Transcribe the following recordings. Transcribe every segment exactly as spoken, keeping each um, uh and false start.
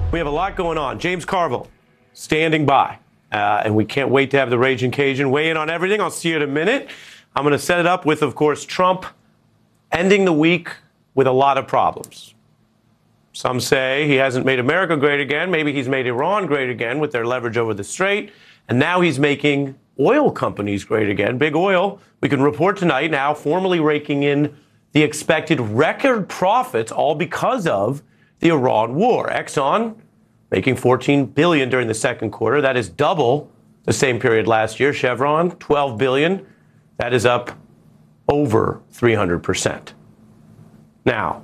We have a lot going on. James Carville standing by. Uh, and we can't wait to have the Raging Cajun weigh in on everything. I'll see you in a minute. I'm going to set it up with, of course, Trump ending the week with a lot of problems. Some say he hasn't made America great again. Maybe he's made Iran great again with their leverage over the strait. And now he's making oil companies great again. Big oil, we can report tonight, now formally raking in the expected record profits, all because of the Iran war. Exxon making fourteen billion dollars during the second quarter. That is double the same period last year. Chevron, twelve billion dollars. That is up over three hundred percent. Now,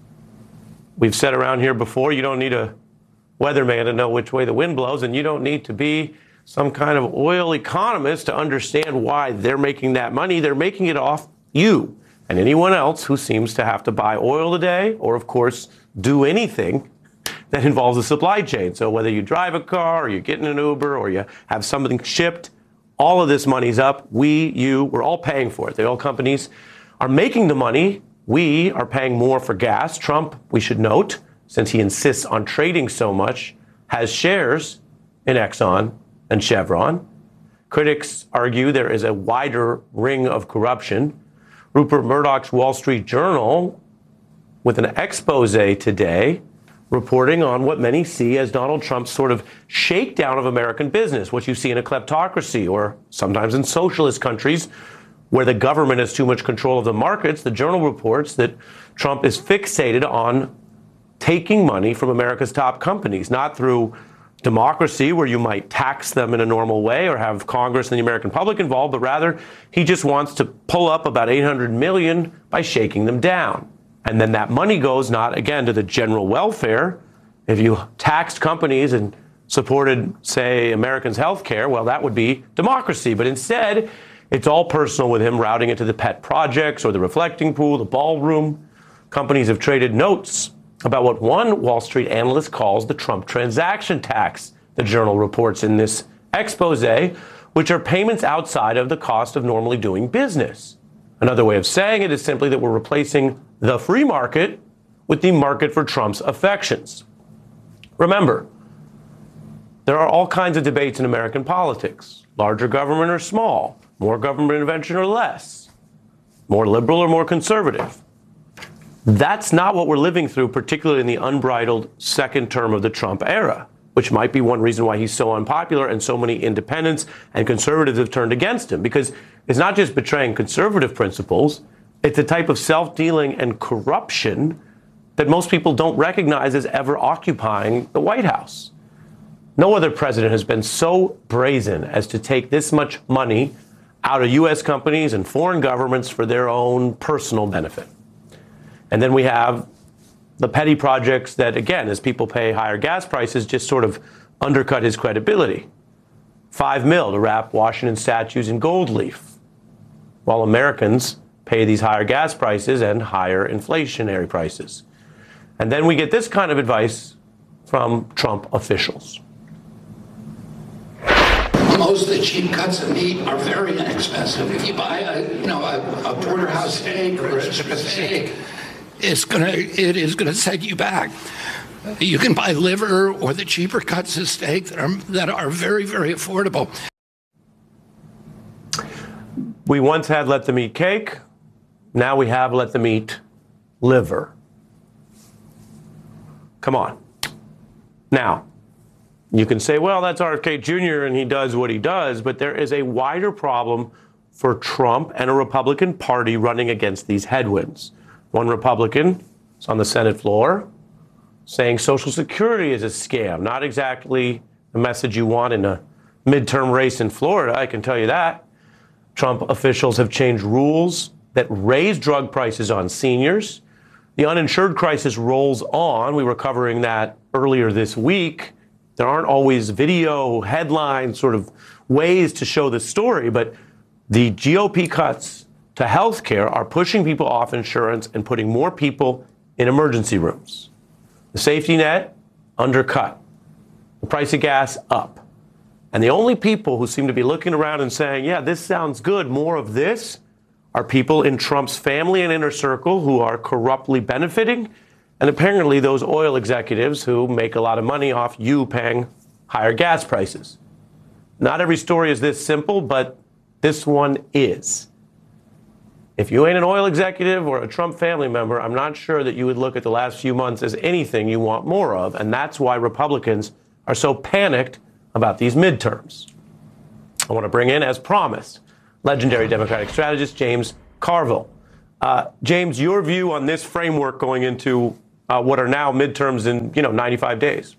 we've said around here before, you don't need a weatherman to know which way the wind blows, and you don't need to be some kind of oil economist to understand why they're making that money. They're making it off you and anyone else who seems to have to buy oil today, or, of course, do anything that involves a supply chain. So whether you drive a car or you get in an Uber or you have something shipped, all of this money's up. We, you, we're all paying for it. The oil companies are making the money. We are paying more for gas. Trump, we should note, since he insists on trading so much, has shares in Exxon and Chevron. Critics argue there is a wider ring of corruption. Rupert Murdoch's Wall Street Journal, with an expose today, reporting on what many see as Donald Trump's sort of shakedown of American business, what you see in a kleptocracy or sometimes in socialist countries where the government has too much control of the markets. The Journal reports that Trump is fixated on taking money from America's top companies, not through democracy where you might tax them in a normal way or have Congress and the American public involved, but rather he just wants to pull up about eight hundred million dollars by shaking them down. And then that money goes not, again, to the general welfare. If you taxed companies and supported, say, Americans' health care, well, that would be democracy. But instead, it's all personal with him, routing it to the pet projects or the reflecting pool, the ballroom. Companies have traded notes about what one Wall Street analyst calls the Trump transaction tax, the Journal reports in this expose, which are payments outside of the cost of normally doing business. Another way of saying it is simply that we're replacing the free market with the market for Trump's affections. Remember, there are all kinds of debates in American politics. Larger government or small, more government intervention or less, more liberal or more conservative. That's not what we're living through, particularly in the unbridled second term of the Trump era, which might be one reason why he's so unpopular and so many independents and conservatives have turned against him, because it's not just betraying conservative principles, it's a type of self-dealing and corruption that most people don't recognize as ever occupying the White House. No other president has been so brazen as to take this much money out of U S companies and foreign governments for their own personal benefit. And then we have the petty projects that, again, as people pay higher gas prices, just sort of undercut his credibility. Five mil to wrap Washington statues in gold leaf, while Americans pay these higher gas prices and higher inflationary prices. And then we get this kind of advice from Trump officials. Most of the cheap cuts of meat are very inexpensive. If you buy a, you know, a, a porterhouse steak or a strip steak, it's gonna, it is gonna set you back. You can buy liver or the cheaper cuts of steak that are that are very, very affordable. We once had let them eat cake. Now we have let them eat liver. Come on. Now, you can say, well, that's R F K Junior and he does what he does, but there is a wider problem for Trump and a Republican Party running against these headwinds. One Republican is on the Senate floor saying Social Security is a scam. Not exactly the message you want in a midterm race in Florida, I can tell you that. Trump officials have changed rules that raise drug prices on seniors. The uninsured crisis rolls on. We were covering that earlier this week. There aren't always video, headlines, sort of ways to show the story, but the G O P cuts to health care are pushing people off insurance and putting more people in emergency rooms. The safety net undercut. The price of gas up. And the only people who seem to be looking around and saying, yeah, this sounds good, more of this, are people in Trump's family and inner circle who are corruptly benefiting, and apparently those oil executives who make a lot of money off you paying higher gas prices. Not every story is this simple, but this one is. If you ain't an oil executive or a Trump family member, I'm not sure that you would look at the last few months as anything you want more of, and that's why Republicans are so panicked about these midterms. I want to bring in, as promised, legendary Democratic strategist James Carville. Uh, James, your view on this framework going into uh, what are now midterms in, you know, ninety-five days.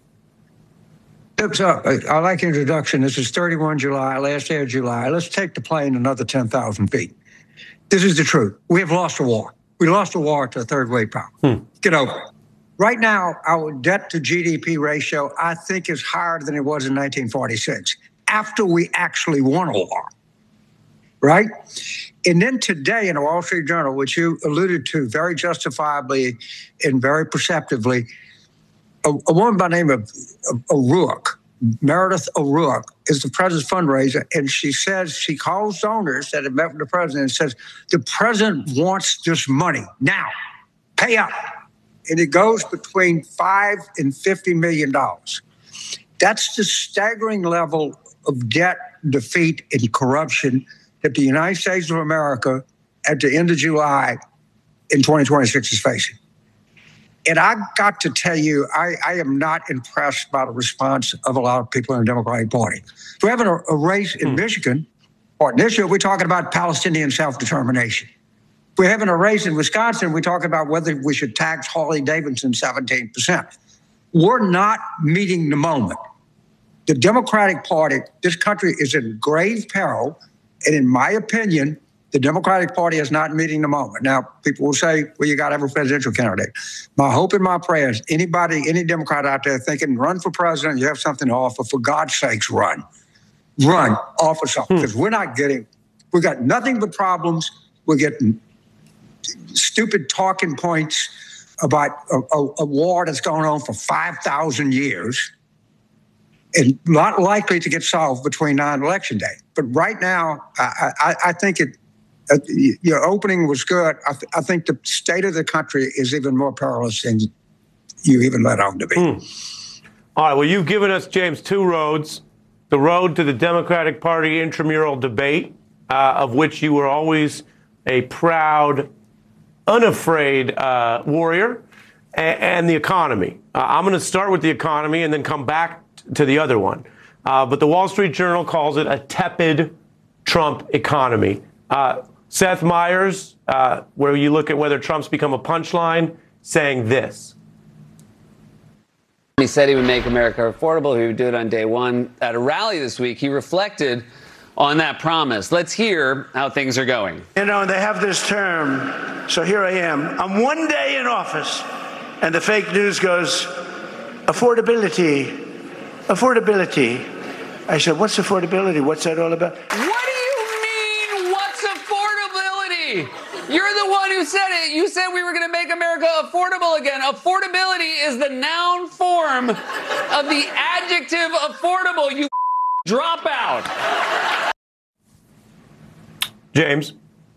Tips up. I, I like introduction. This is thirty-first of July, last day of July. Let's take the plane another ten thousand feet. This is the truth. We have lost a war. We lost a war to a third wave power. Hmm. Get over it. Right now, our debt to G D P ratio, I think, is higher than it was in nineteen forty-six, after we actually won a war. Right? And then today in the Wall Street Journal, which you alluded to very justifiably and very perceptively, a, a woman by the name of, of O'Rourke, Meredith O'Rourke, is the president's fundraiser, and she says, she calls donors that have met with the president and says, the president wants this money now, pay up. And it goes between five and fifty million dollars. That's the staggering level of debt, defeat, and corruption that the United States of America at the end of July in twenty twenty-six is facing. And I got to tell you, I, I am not impressed by the response of a lot of people in the Democratic Party. We're having a, a race in hmm. Michigan, or this year we're talking about Palestinian self-determination. We're having a race in Wisconsin, we're talking about whether we should tax Harley-Davidson seventeen percent. We're not meeting the moment. The Democratic Party, this country is in grave peril, and in my opinion, the Democratic Party is not meeting the moment. Now, people will say, well, you got to have a presidential candidate. My hope and my prayers, anybody, any Democrat out there thinking, run for president, you have something to offer, for God's sakes, run. Run, offer something, because hmm. we're not getting, we got nothing but problems. We're getting stupid talking points about a, a, a war that's going on for five thousand years and not likely to get solved between now and election day. But right now, I, I, I think it, Uh, your opening was good. I, th- I think the state of the country is even more perilous than you even let on to be. Mm. All right. Well, you've given us, James, two roads. The road to the Democratic Party intramural debate, uh, of which you were always a proud, unafraid uh, warrior, and, and the economy. Uh, I'm going to start with the economy and then come back to the other one. Uh, but the Wall Street Journal calls it a tepid Trump economy. Uh, Seth Meyers, uh, where you look at whether Trump's become a punchline, saying this. He said he would make America affordable. He would do it on day one. At a rally this week, he reflected on that promise. Let's hear how things are going. You know, they have this term, so here I am. I'm one day in office, and the fake news goes, affordability, affordability. I said, what's affordability? What's that all about? What? You're the one who said it. You said we were going to make America affordable again. Affordability is the noun form of the adjective affordable. You dropout. James.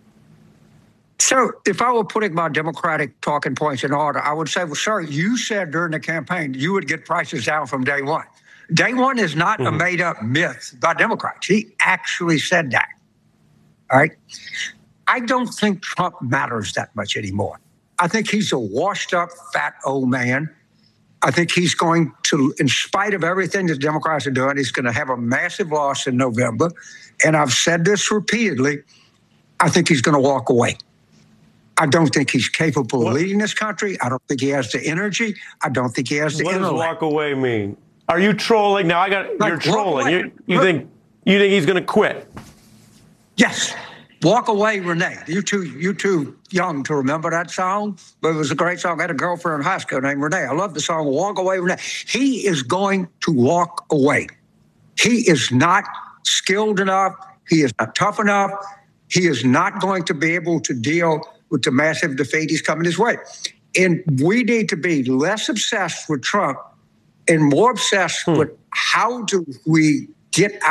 So if I were putting my Democratic talking points in order, I would say, well, sir, you said during the campaign you would get prices down from day one. Day one is not mm-hmm. a made-up myth by Democrats. He actually said that. All right? I don't think Trump matters that much anymore. I think he's a washed up, fat old man. I think he's going to, in spite of everything the Democrats are doing, he's going to have a massive loss in November. And I've said this repeatedly. I think he's going to walk away. I don't think he's capable what? of leading this country. I don't think he has the energy. I don't think he has the What intellect. does walk away mean? Are you trolling? Now, I got, like, you're trolling. You, you think you think he's going to quit? Yes. Walk Away, Renee. You too, you too young to remember that song, but it was a great song. I had a girlfriend in high school named Renee. I love the song Walk Away, Renee. He is going to walk away. He is not skilled enough. He is not tough enough. He is not going to be able to deal with the massive defeat he's coming his way. And we need to be less obsessed with Trump and more obsessed hmm. with how do we get out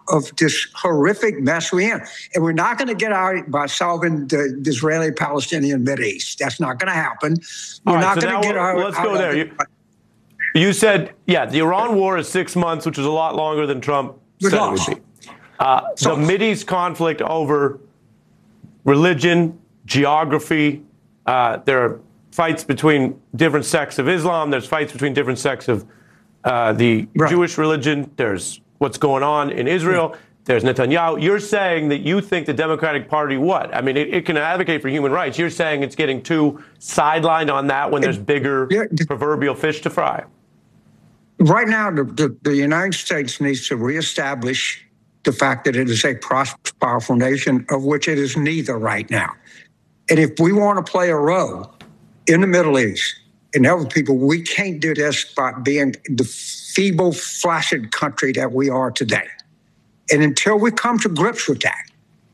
of this horrific mess we're in. And we're not going to get out by solving the, the Israeli-Palestinian Mideast. That's not going to happen. We're All right, not so going to get out. Let's out go there. You, you said, yeah, the Iran war is six months, which is a lot longer than Trump We're said lost. it would be. Uh, So- the Mideast conflict over religion, geography, uh, there are fights between different sects of Islam. There's fights between different sects of uh, the Right. Jewish religion. There's what's going on in Israel. There's Netanyahu. You're saying that you think the Democratic Party what? I mean, it, it can advocate for human rights. You're saying it's getting too sidelined on that when there's bigger Yeah, the- proverbial fish to fry. Right now, the, the, the United States needs to reestablish the fact that it is a prosperous, powerful nation, of which it is neither right now. And if we want to play a role in the Middle East and help people, we can't do this by being the feeble, flaccid country that we are today. And until we come to grips with that,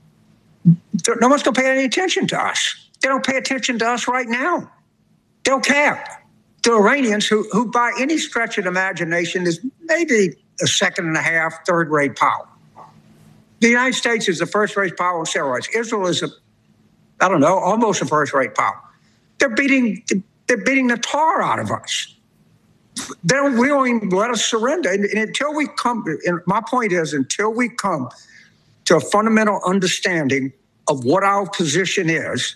no one's going to pay any attention to us. They don't pay attention to us right now. They don't care. The Iranians, who, who by any stretch of imagination is maybe a second and a half, third-rate power. The United States is the first-rate power on steroids. Israel is a, I don't know, almost a first-rate power. They're beating, they're beating the tar out of us. They don't, we don't even let us surrender. And, and until we come, and my point is, until we come to a fundamental understanding of what our position is,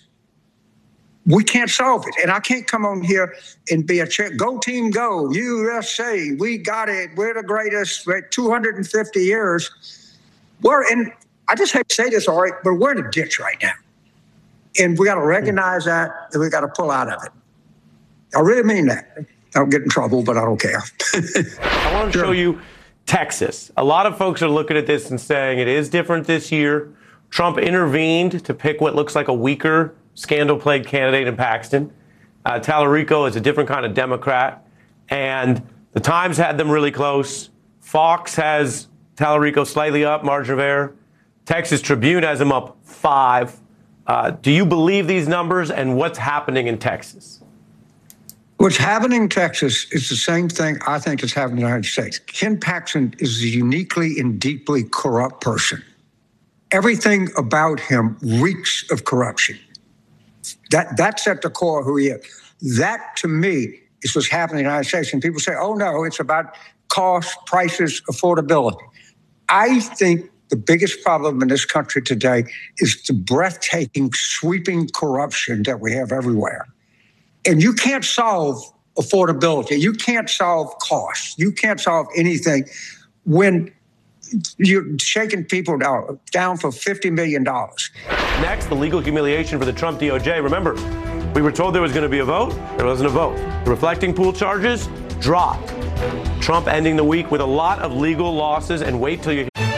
we can't solve it. And I can't come on here and be a check. Go team, go. U S A, we got it. We're the greatest. We're two hundred fifty years. We're in, I just hate to say this, all right, but we're in a ditch right now. And we got to recognize that, and we got to pull out of it. I really mean that. I don't get in trouble, but I don't care. I want to show you Texas. A lot of folks are looking at this and saying it is different this year. Trump intervened to pick what looks like a weaker, scandal-plagued candidate in Paxton. Uh, Tallarico is a different kind of Democrat. And the Times had them really close. Fox has Tallarico slightly up, margin of error. Texas Tribune has him up five. Uh, do you believe these numbers, and what's happening in Texas? What's happening in Texas is the same thing I think is happening in the United States. Ken Paxton is a uniquely and deeply corrupt person. Everything about him reeks of corruption. That, that's at the core of who he is. That, to me, is what's happening in the United States. And people say, oh, no, it's about cost, prices, affordability. I think the biggest problem in this country today is the breathtaking, sweeping corruption that we have everywhere. And you can't solve affordability. You can't solve costs. You can't solve anything when you're shaking people down, down for fifty million dollars. Next, the legal humiliation for the Trump D O J. Remember, we were told there was going to be a vote. There wasn't a vote. The reflecting pool charges dropped. Trump ending the week with a lot of legal losses, and wait till you